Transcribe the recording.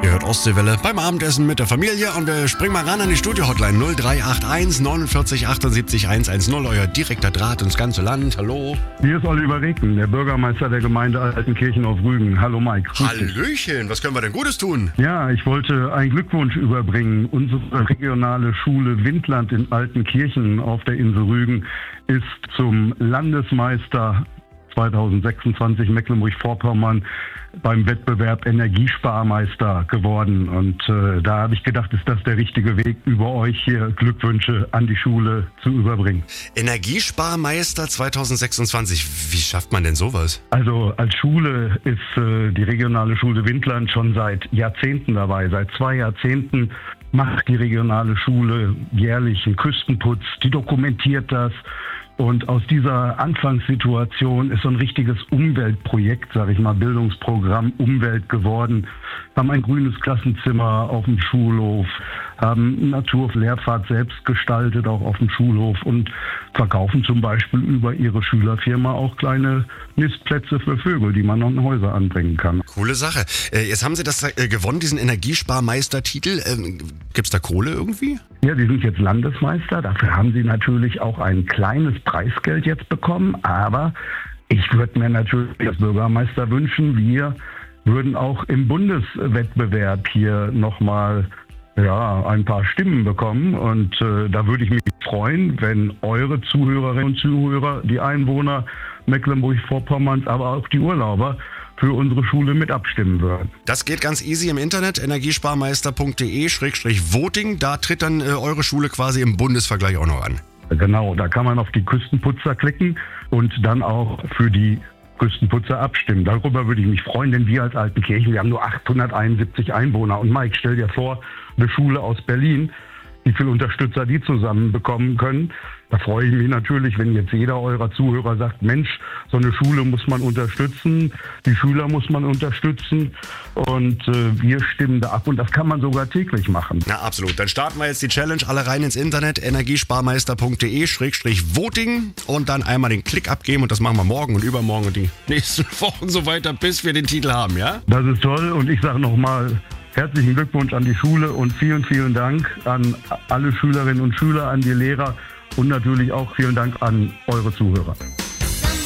Ihr hört Ostseewelle beim Abendessen mit der Familie und wir springen mal ran an die Studio-Hotline 0381 49 78 110, euer direkter Draht ins ganze Land. Hallo. Hier ist Oliver Reken, der Bürgermeister der Gemeinde Altenkirchen auf Rügen. Hallo Mike. Hallöchen, was können wir denn Gutes tun? Ja, ich wollte einen Glückwunsch überbringen. Unsere regionale Schule Windland in Altenkirchen auf der Insel Rügen ist zum Landesmeister 2026 Mecklenburg-Vorpommern beim Wettbewerb Energiesparmeister geworden. Und da habe ich gedacht, ist das der richtige Weg, über euch hier Glückwünsche an die Schule zu überbringen. Energiesparmeister 2026, wie schafft man denn sowas? Also als Schule ist die regionale Schule Windland schon seit Jahrzehnten dabei. Seit 2 Jahrzehnten macht die regionale Schule jährlich einen Küstenputz, die dokumentiert das. Und aus dieser Anfangssituation ist so ein richtiges Umweltprojekt, sage ich mal, Bildungsprogramm Umwelt geworden. Wir haben ein grünes Klassenzimmer auf dem Schulhof, haben Naturlehrfahrt selbst gestaltet, auch auf dem Schulhof und verkaufen zum Beispiel über ihre Schülerfirma auch kleine Nistplätze für Vögel, die man an Häuser anbringen kann. Coole Sache. Jetzt haben Sie das gewonnen, diesen Energiesparmeistertitel. Gibt's da Kohle irgendwie? Ja, die sind jetzt Landesmeister. Dafür haben sie natürlich auch ein kleines Preisgeld jetzt bekommen. Aber ich würde mir natürlich als Bürgermeister wünschen, wir würden auch im Bundeswettbewerb hier nochmal ein paar Stimmen bekommen. Und da würde ich mich freuen, wenn eure Zuhörerinnen und Zuhörer, die Einwohner Mecklenburg-Vorpommerns, aber auch die Urlauber, für unsere Schule mit abstimmen würden. Das geht ganz easy im Internet, energiesparmeister.de/voting. Da tritt dann eure Schule quasi im Bundesvergleich auch noch an. Genau, da kann man auf die Küstenputzer klicken und dann auch für die Küstenputzer abstimmen. Darüber würde ich mich freuen, denn wir als Altenkirchen, wir haben nur 871 Einwohner. Und Mike, stell dir vor, eine Schule aus Berlin, wie viele Unterstützer die zusammen bekommen können. Da freue ich mich natürlich, wenn jetzt jeder eurer Zuhörer sagt, Mensch, so eine Schule muss man unterstützen, die Schüler muss man unterstützen und wir stimmen da ab und das kann man sogar täglich machen. Na absolut, dann starten wir jetzt die Challenge, alle rein ins Internet, energiesparmeister.de/voting und dann einmal den Klick abgeben und das machen wir morgen und übermorgen und die nächsten Wochen so weiter, bis wir den Titel haben, ja? Das ist toll und ich sage nochmal, herzlichen Glückwunsch an die Schule und vielen, vielen Dank an alle Schülerinnen und Schüler, an die Lehrer und natürlich auch vielen Dank an eure Zuhörer.